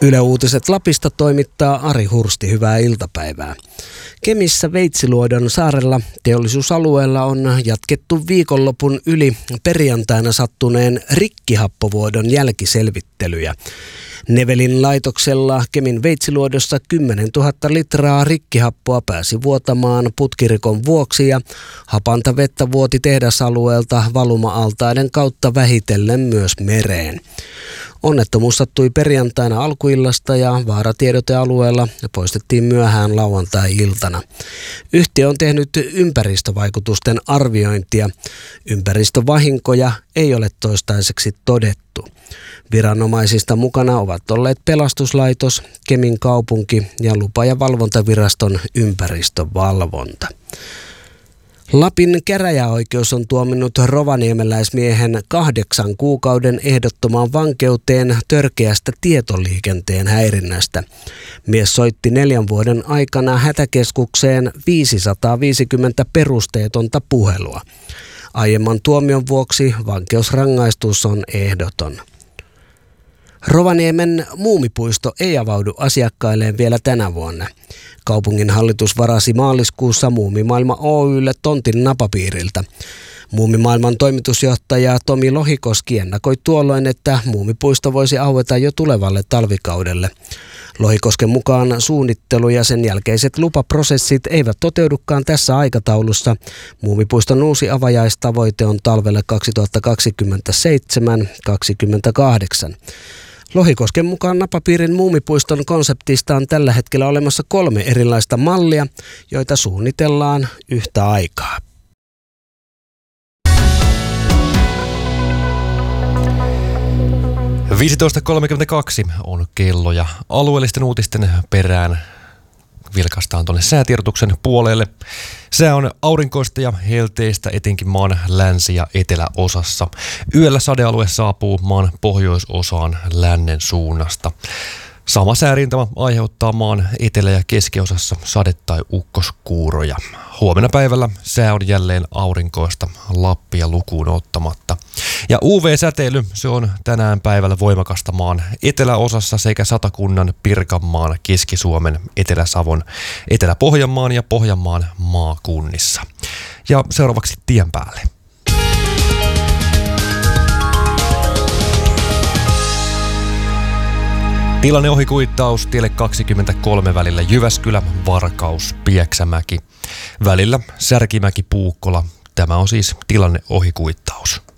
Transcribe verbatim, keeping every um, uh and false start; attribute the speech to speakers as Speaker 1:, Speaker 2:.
Speaker 1: Yle Uutiset Lapista toimittaa Ari Hursti. Hyvää iltapäivää. Kemissä Veitsiluodon saarella teollisuusalueella on jatkettu viikonlopun yli perjantaina sattuneen rikkihappovuodon jälkiselvittelyjä. Nevelin laitoksella Kemin Veitsiluodossa kymmenentuhatta litraa rikkihappoa pääsi vuotamaan putkirikon vuoksi ja hapanta vettä vuoti tehdasalueelta valuma-altaiden kautta vähitellen myös mereen. Onnettomuus sattui perjantaina alkuillasta ja vaaratiedotealueella poistettiin myöhään lauantai-iltana. Yhtiö on tehnyt ympäristövaikutusten arviointia. Ympäristövahinkoja ei ole toistaiseksi todettu. Viranomaisista mukana ovat olleet pelastuslaitos, Kemin kaupunki ja lupa- ja valvontaviraston ympäristövalvonta. Lapin käräjäoikeus on tuominnut rovaniemeläismiehen kahdeksan kuukauden ehdottomaan vankeuteen törkeästä tietoliikenteen häirinnästä. Mies soitti neljän vuoden aikana hätäkeskukseen viisisataaviisikymmentä perusteetonta puhelua. Aiemman tuomion vuoksi vankeusrangaistus on ehdoton. Rovaniemen muumipuisto ei avaudu asiakkailleen vielä tänä vuonna. Kaupungin hallitus varasi maaliskuussa Muumimaailma Oy:lle tontin napapiiriltä. Muumimaailman toimitusjohtaja Tomi Lohikoski ennakoi tuolloin, että muumipuisto voisi aueta jo tulevalle talvikaudelle. Lohikosken mukaan suunnittelu ja sen jälkeiset lupaprosessit eivät toteudukaan tässä aikataulussa. Muumipuiston uusi avajaistavoite on talvelle kaksituhattakaksikymmentäseitsemän kaksikymmentäkahdeksan. Lohikosken mukaan napapiirin muumipuiston konseptista on tällä hetkellä olemassa kolme erilaista mallia, joita suunnitellaan yhtä aikaa.
Speaker 2: viisitoista kolmekymmentäkaksi on kello ja alueellisten uutisten perään vilkaistaan tuonne säätiedotuksen puolelle. Sää on aurinkoista ja helteistä etenkin maan länsi- ja eteläosassa. Yöllä sadealue saapuu maan pohjoisosaan lännen suunnasta. Sama säärintama aiheuttaa maan etelä- ja keskiosassa sade- tai ukkoskuuroja. Huomenna päivällä sää on jälleen aurinkoista Lappia lukuun ottamatta. Ja U V-säteily, se on tänään päivällä voimakasta maan eteläosassa sekä Satakunnan, Pirkanmaan, Keski-Suomen, Etelä-Savon, Etelä-Pohjanmaan ja Pohjanmaan maakunnissa. Ja seuraavaksi tien päälle. Tilanne ohikuittaus tielle kaksikymmentäkolme välillä Jyväskylä, Varkaus, Pieksämäki. Välillä Särkimäki, Puukkola. Tämä on siis tilanne ohikuittaus.